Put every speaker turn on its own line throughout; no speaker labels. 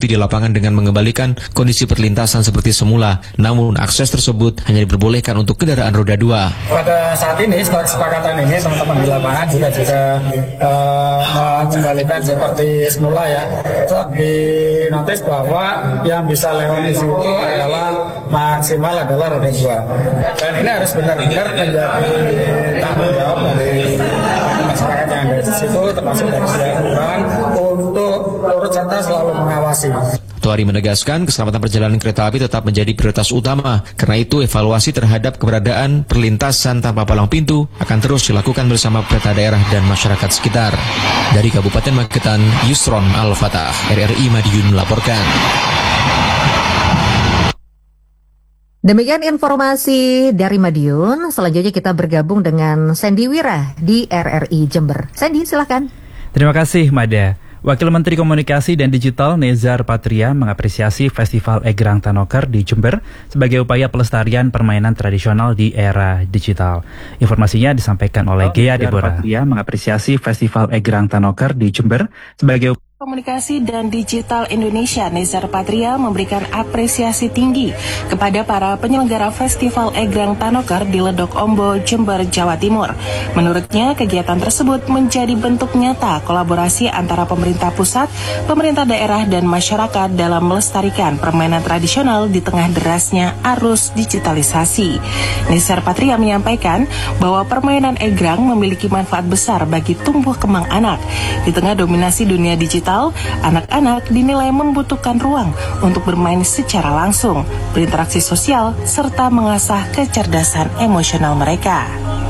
di lapangan dengan mengembalikan kondisi perlintasan seperti semula. Namun akses tersebut hanya diperbolehkan untuk kendaraan roda 2.
Pada saat ini setelah kesepakatan ini teman-teman di lapangan juga mengembalikan seperti semula ya. Di notis bahwa yang bisa lewat di situ adalah maksimal adalah roda 2. Dan ini harus benar-benar menjadi tanggung jawab dari masyarakat yang ada di situ, termasuk dari pihak kelurahan, untuk turut serta selalu mengawasi.
Tuari menegaskan keselamatan perjalanan kereta api tetap menjadi prioritas utama. Karena itu evaluasi terhadap keberadaan perlintasan tanpa palang pintu akan terus dilakukan bersama pemerintah daerah dan masyarakat sekitar. Dari Kabupaten Magetan, Yusron Al-Fatah, RRI Madiun melaporkan.
Demikian informasi dari Madiun. Selanjutnya kita bergabung dengan Sandy Wira di RRI Jember. Sandy, silakan.
Terima kasih, Mada. Wakil Menteri Komunikasi dan Digital Nezar Patria mengapresiasi Festival Egrang Tanoker di Jember sebagai upaya pelestarian permainan tradisional di era digital. Informasinya disampaikan oleh Gea Deborah. Patria mengapresiasi Festival Egrang Tanoker di Jember sebagai
Komunikasi dan Digital Indonesia Nezar Patria memberikan apresiasi tinggi kepada para penyelenggara Festival Egrang Tanoker di Ledok Ombo, Jember, Jawa Timur. Menurutnya, kegiatan tersebut menjadi bentuk nyata kolaborasi antara pemerintah pusat, pemerintah daerah, dan masyarakat dalam melestarikan permainan tradisional di tengah derasnya arus digitalisasi. Nezar Patria menyampaikan bahwa permainan egrang memiliki manfaat besar bagi tumbuh kembang anak. Di tengah dominasi dunia digital, anak-anak dinilai membutuhkan ruang untuk bermain secara langsung, berinteraksi sosial, serta mengasah kecerdasan emosional mereka.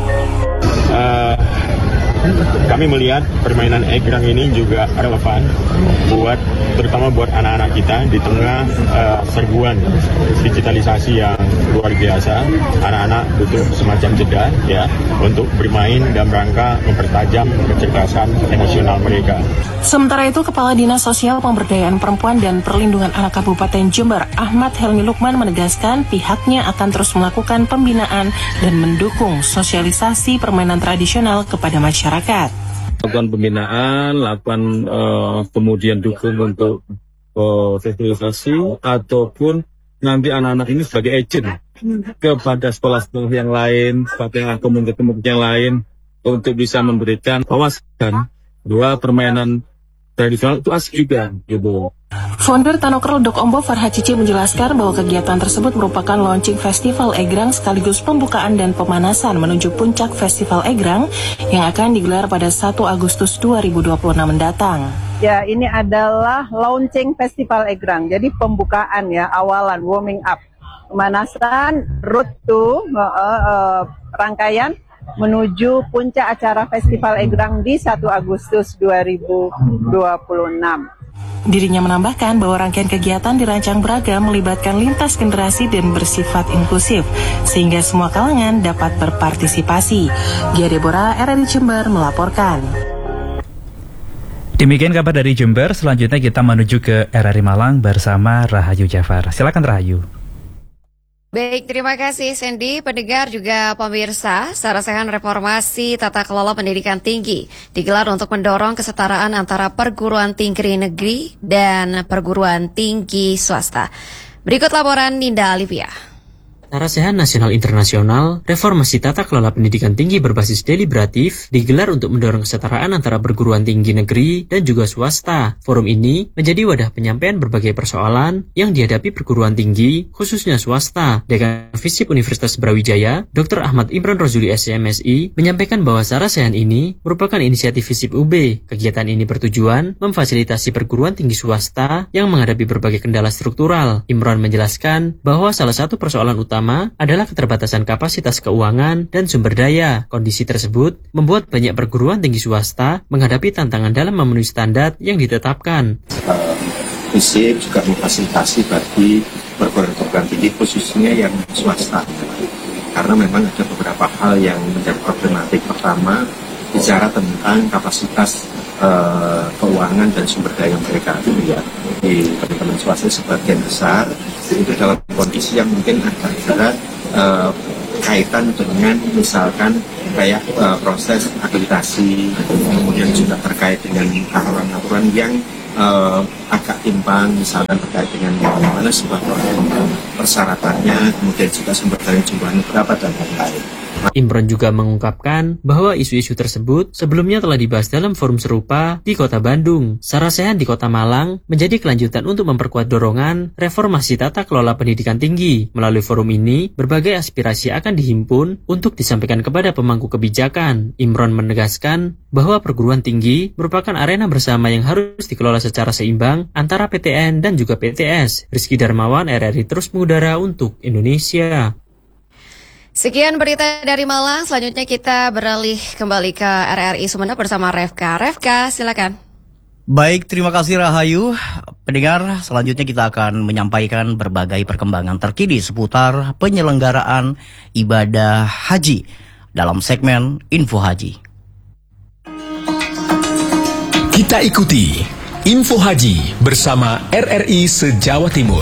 Kami melihat permainan egrang ini juga relevan terutama buat anak-anak kita di tengah serbuan digitalisasi yang luar biasa. Anak-anak butuh semacam jeda ya untuk bermain dan rangka mempertajam kecerdasan emosional mereka.
Sementara itu, Kepala Dinas Sosial Pemberdayaan Perempuan dan Perlindungan Anak Kabupaten Jember, Ahmad Helmi Lukman, menegaskan pihaknya akan terus melakukan pembinaan dan mendukung sosialisasi permainan tradisional kepada masyarakat.
Lakukan pembinaan, kemudian dukung untuk sosialisasi, ataupun nanti anak-anak ini sebagai agent kepada sekolah-sekolah yang lain, kepada komunitas-komunitas yang lain, untuk bisa memberikan wawasan bahwa permainan tradisional itu asik juga, gitu.
Founder Tanoker Ledok Ombo Farhad Cici menjelaskan bahwa kegiatan tersebut merupakan launching Festival Egrang sekaligus pembukaan dan pemanasan menuju puncak Festival Egrang yang akan digelar pada 1 Agustus 2026 mendatang.
Ya, ini adalah launching Festival Egrang, jadi pembukaan ya, awalan, warming up. Pemanasan, road to, rangkaian menuju puncak acara Festival Egrang di 1 Agustus 2026.
Dirinya menambahkan bahwa rangkaian kegiatan dirancang beragam, melibatkan lintas generasi dan bersifat inklusif, sehingga semua kalangan dapat berpartisipasi. Gia Deborah, RRI Jember melaporkan.
Demikian kabar dari Jember. Selanjutnya kita menuju ke RRI Malang bersama Rahayu Jafar. Silakan Rahayu.
Baik, terima kasih Sandy. Pendengar juga pemirsa, Sarasehan Reformasi Tata Kelola Pendidikan Tinggi digelar untuk mendorong kesetaraan antara perguruan tinggi negeri dan perguruan tinggi swasta. Berikut laporan Ninda Alivia.
Sarasehan Nasional Internasional, Reformasi Tata Kelola Pendidikan Tinggi berbasis deliberatif digelar untuk mendorong kesetaraan antara perguruan tinggi negeri dan juga swasta. Forum ini menjadi wadah penyampaian berbagai persoalan yang dihadapi perguruan tinggi, khususnya swasta. Dekan Visip Universitas Brawijaya, Dr. Ahmad Imran Rozuli SMSI, menyampaikan bahwa Sarasehan ini merupakan inisiatif Visip UB. Kegiatan ini bertujuan memfasilitasi perguruan tinggi swasta yang menghadapi berbagai kendala struktural. Imran menjelaskan bahwa salah satu persoalan utama adalah keterbatasan kapasitas keuangan dan sumber daya. Kondisi tersebut membuat banyak perguruan tinggi swasta menghadapi tantangan dalam memenuhi standar yang ditetapkan.
Visip juga memfasilitasi bagi perguruan tinggi khususnya yang swasta. Karena memang ada beberapa hal yang menjadi problematik. Pertama, bicara tentang kapasitas keuangan dan sumber daya mereka ya. Di teman-teman swasta sebagian besar itu dalam kondisi yang mungkin agak berat kaitan dengan misalkan kayak proses akreditasi, kemudian juga terkait dengan aturan-aturan yang agak timbang misalkan terkait dengan bagaimana sebuah proyek, persyaratannya, kemudian juga sumber daya jumlahnya berapa dan lain-lain.
Imron juga mengungkapkan bahwa isu-isu tersebut sebelumnya telah dibahas dalam forum serupa di Kota Bandung. Sarasehan di Kota Malang menjadi kelanjutan untuk memperkuat dorongan reformasi tata kelola pendidikan tinggi. Melalui forum ini, berbagai aspirasi akan dihimpun untuk disampaikan kepada pemangku kebijakan. Imron menegaskan bahwa perguruan tinggi merupakan arena bersama yang harus dikelola secara seimbang antara PTN dan juga PTS. Rizky Darmawan, RRI terus mengudara untuk Indonesia.
Sekian berita dari Malang, selanjutnya kita beralih kembali ke RRI Sumeneb bersama Refka. Refka, silakan.
Baik, terima kasih Rahayu. Pendengar, selanjutnya kita akan menyampaikan berbagai perkembangan terkini seputar penyelenggaraan ibadah haji dalam segmen Info Haji.
Kita ikuti Info Haji bersama RRI se-Jawa Timur.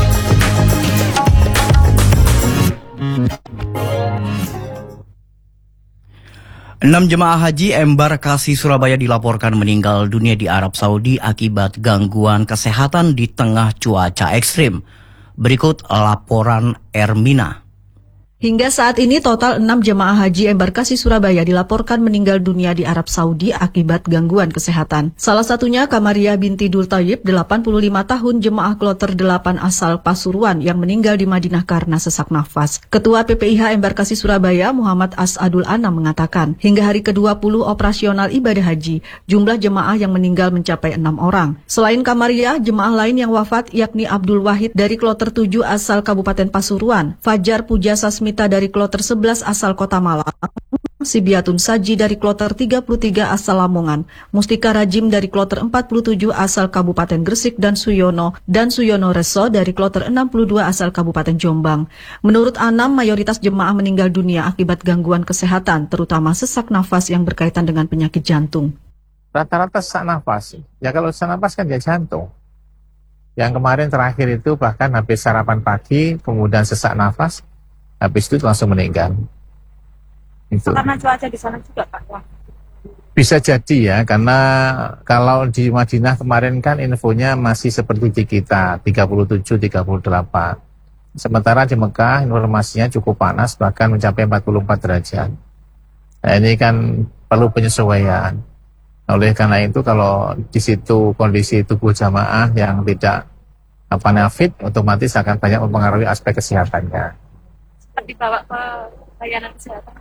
6 jemaah haji embarkasi Surabaya dilaporkan meninggal dunia di Arab Saudi akibat gangguan kesehatan di tengah cuaca ekstrim. Berikut laporan Ermina.
Hingga saat ini total 6 jemaah haji embarkasi Surabaya dilaporkan meninggal dunia di Arab Saudi akibat gangguan kesehatan. Salah satunya Kamaria binti Dul Thayyib, 85 tahun, jemaah kloter 8 asal Pasuruan yang meninggal di Madinah karena sesak nafas. Ketua PPIH embarkasi Surabaya Muhammad As'adul Anam mengatakan, hingga hari ke-20 operasional ibadah haji, jumlah jemaah yang meninggal mencapai 6 orang. Selain Kamaria, jemaah lain yang wafat yakni Abdul Wahid dari kloter 7 asal Kabupaten Pasuruan, Fajar Puja Sasmita dari kloter 11 asal Kota Malang, Sibiatun Saji dari kloter 33 asal Lamongan, Mustika Rajim dari kloter 47 asal Kabupaten Gresik dan Suyono Reso dari kloter 62 asal Kabupaten Jombang. Menurut Anam, mayoritas jemaah meninggal dunia akibat gangguan kesehatan, terutama sesak nafas yang berkaitan dengan penyakit jantung.
Rata-rata sesak nafas, ya kalau sesak nafas kan dia jantung. Yang kemarin terakhir itu bahkan habis sarapan pagi, kemudian sesak nafas, habis itu langsung meninggal. Itu. Karena cuaca di sana juga, Pak? Bisa jadi ya, karena kalau di Madinah kemarin kan infonya masih seperti di kita, 37, 38. Sementara di Mekah informasinya cukup panas, bahkan mencapai 44 derajat. Nah, ini kan perlu penyesuaian. Oleh karena itu kalau di situ kondisi tubuh jamaah yang tidak fit, otomatis akan banyak mempengaruhi aspek kesehatannya.
Dibawa ke layanan kesehatan?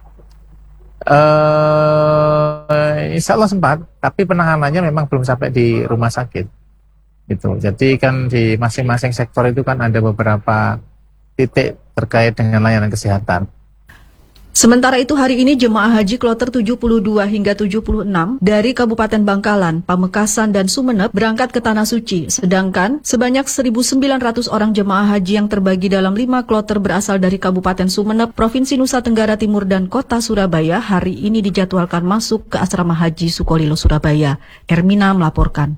Insya Allah sempat, tapi penanganannya memang belum sampai di rumah sakit. Gitu. Jadi kan di masing-masing sektor itu kan ada beberapa titik terkait dengan layanan kesehatan.
Sementara itu hari ini jemaah haji kloter 72 hingga 76 dari Kabupaten Bangkalan, Pamekasan, dan Sumeneb berangkat ke Tanah Suci. Sedangkan sebanyak 1.900 orang jemaah haji yang terbagi dalam 5 kloter berasal dari Kabupaten Sumeneb, Provinsi Nusa Tenggara Timur, dan Kota Surabaya hari ini dijadwalkan masuk ke Asrama Haji Sukolilo, Surabaya. Ermina melaporkan.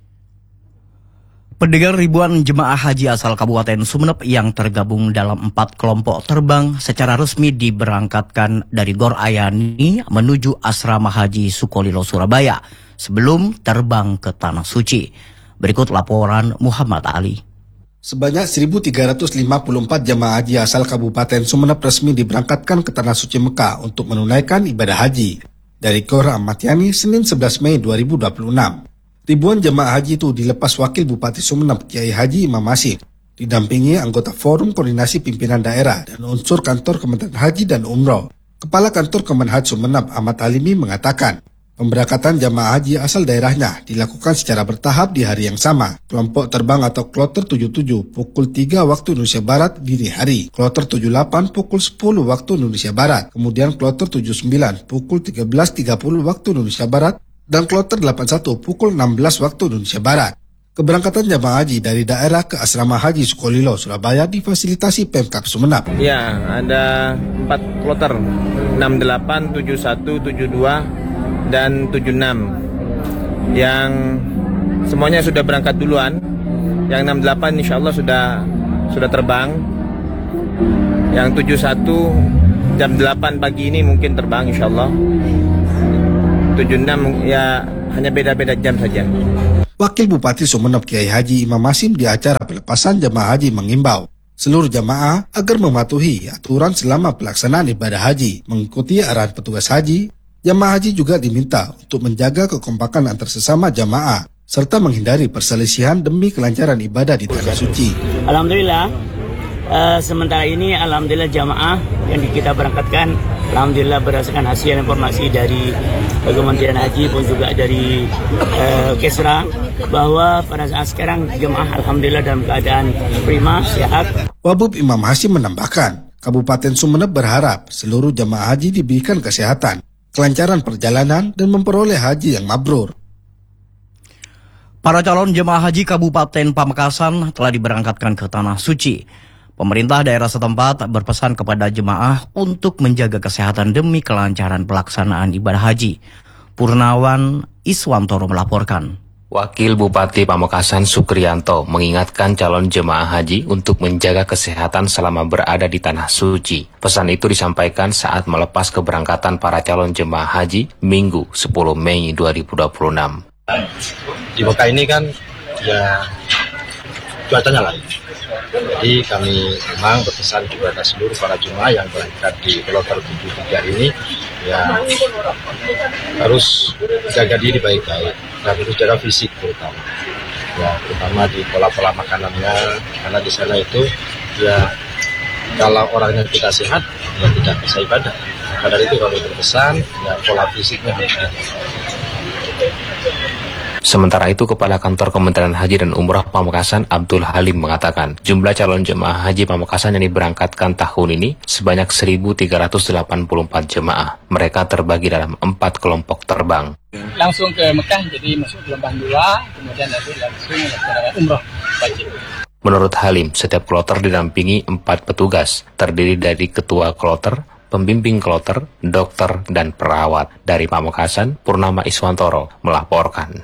Pendengar, ribuan jemaah haji asal Kabupaten Sumeneb yang tergabung dalam 4 kelompok terbang secara resmi diberangkatkan dari Gor Ayani menuju Asrama Haji Sukolilo, Surabaya sebelum terbang ke Tanah Suci. Berikut laporan Muhammad Ali.
Sebanyak 1.354 jemaah haji asal Kabupaten Sumeneb resmi diberangkatkan ke Tanah Suci Mekah untuk menunaikan ibadah haji dari Gor Ahmad Yani Senin 11 Mei 2026. Ribuan jemaah haji itu dilepas Wakil Bupati Sumeneb Kiai Haji Imam Masih, didampingi anggota Forum Koordinasi Pimpinan Daerah dan unsur kantor Kementerian Haji dan Umroh. Kepala Kantor Kemenhaj Sumeneb Ahmad Alimi mengatakan, pemberangkatan jemaah haji asal daerahnya dilakukan secara bertahap di hari yang sama. Kelompok terbang atau kloter 77 pukul 3 waktu Indonesia Barat dini hari, kloter 78 pukul 10 waktu Indonesia Barat, kemudian kloter 79 pukul 13.30 waktu Indonesia Barat, dan kloter 81 pukul 16 waktu Indonesia Barat. Keberangkatan jemaah haji dari daerah ke Asrama Haji Sukolilo, Surabaya difasilitasi Pemkab Sumeneb.
Ya, ada 4 kloter, 68, 71, 72, dan 76. Yang semuanya sudah berangkat duluan. Yang 68 insya Allah sudah terbang. Yang 71 jam 8 pagi ini mungkin terbang insya Allah. 76 ya hanya beda-beda jam saja.
Wakil Bupati Sumeneb Kiai Haji Imam Hasim di acara pelepasan jemaah haji mengimbau seluruh jemaah agar mematuhi aturan selama pelaksanaan ibadah haji, mengikuti arahan petugas haji. Jemaah haji juga diminta untuk menjaga kekompakan antar sesama jemaah serta menghindari perselisihan demi kelancaran ibadah di tanah suci.
Alhamdulillah, sementara ini alhamdulillah jamaah yang kita berangkatkan, alhamdulillah berdasarkan hasil informasi dari Kementerian Haji pun juga dari Kesra, bahwa pada saat sekarang jemaah alhamdulillah dalam keadaan prima, sehat.
Wabub Imam Hasim menambahkan, Kabupaten Sumeneb berharap seluruh jemaah haji diberikan kesehatan, kelancaran perjalanan, dan memperoleh haji yang mabrur.
Para calon jemaah haji Kabupaten Pamekasan telah diberangkatkan ke Tanah Suci. Pemerintah daerah setempat berpesan kepada jemaah untuk menjaga kesehatan demi kelancaran pelaksanaan ibadah haji. Purnawan Iswantoro melaporkan.
Wakil Bupati Pamekasan Sukrianto mengingatkan calon jemaah haji untuk menjaga kesehatan selama berada di Tanah Suci. Pesan itu disampaikan saat melepas keberangkatan para calon jemaah haji Minggu 10 Mei 2026.
Di Mekah ini kan ya cuacanya lain. Jadi kami memang berpesan kepada seluruh para jemaah yang berangkat di kloter 73 ini ya harus jaga diri baik-baik dan harus jaga fisik terutama. Ya terutama di pola-pola makanannya, karena di sana itu ya kalau orangnya tidak sehat ya tidak bisa ibadah. Maka dari itu kami berpesan ya pola fisiknya harus dijaga.
Sementara itu, Kepala Kantor Kementerian Haji dan Umrah Pamekasan Abdul Halim mengatakan, jumlah calon jemaah haji Pamekasan yang diberangkatkan tahun ini sebanyak 1.384 jemaah. Mereka terbagi dalam 4 kelompok terbang.
Langsung ke Mekah, jadi masuk gelombang 2, kemudian langsung melaksanakan umrah wajib.
Menurut Halim, setiap kloter didampingi 4 petugas, terdiri dari ketua kloter, pembimbing kloter, dokter, dan perawat. Dari Pamekasan, Purnama Iswantoro melaporkan.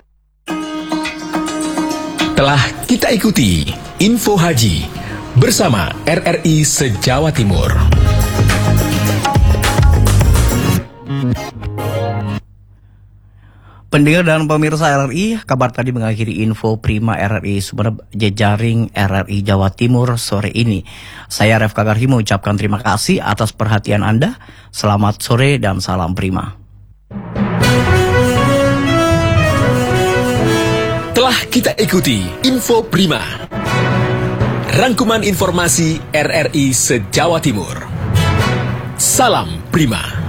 Telah kita ikuti Info Haji bersama RRI se-Jawa Timur.
Pendengar dan pemirsa RRI, kabar tadi mengakhiri info Prima RRI Sumeneb jejaring RRI Jawa Timur sore ini. Saya Refka Garhi mengucapkan terima kasih atas perhatian Anda. Selamat sore dan salam Prima.
Telah kita ikuti Info Prima, rangkuman informasi RRI se-Jawa Timur. Salam Prima.